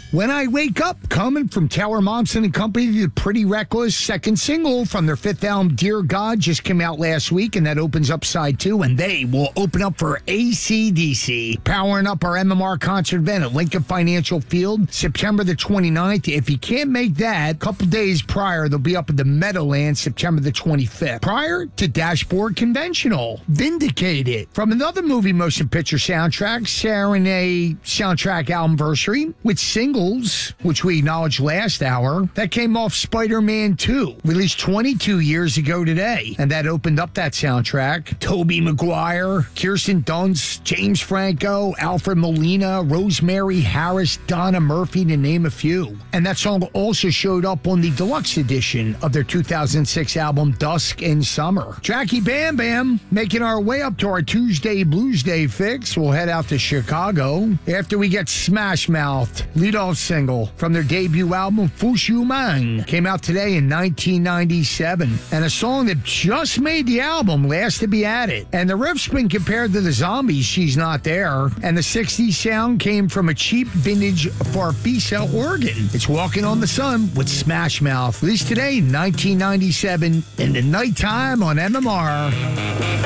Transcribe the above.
When I Wake Up, coming from Taylor Momsen and Company, the Pretty Reckless second single from their fifth album, Dear God, just came out last week, and that opens up side 2, and they will open up for AC/DC, powering up our MMR concert event at Lincoln Financial Field, September the 29th. If you can't make that, a couple days prior, they'll be up at the Meadowlands, September the 25th. Prior to Dashboard Conventional, Vindicated, from another movie motion picture soundtrack, sharing a soundtrack albumversary with singles, which we acknowledged last hour, that came off Spider-Man 2, released 22 years ago today, and that opened up that soundtrack. Tobey Maguire, Kirsten Dunst, James Franco, Alfred Molina, Rosemary Harris, Donna Murphy, to name a few. And that song also showed up on the deluxe edition of their 2006 album, Dusk and Summer. Jackie Bam Bam, making our way up to our Tuesday Blues Day fix. We'll head out to Chicago after we get Smash Mouth, lead-off single from their debut album, Fushu Man, came out today in 1997, and a song that just made the album, Last to Be Added. And the riff's been compared to the Zombies' She's Not There, and the 60s sound came from a cheap vintage Farfisa organ. It's Walking on the Sun with Smash Mouth, released today in 1997 in the nighttime on MMR.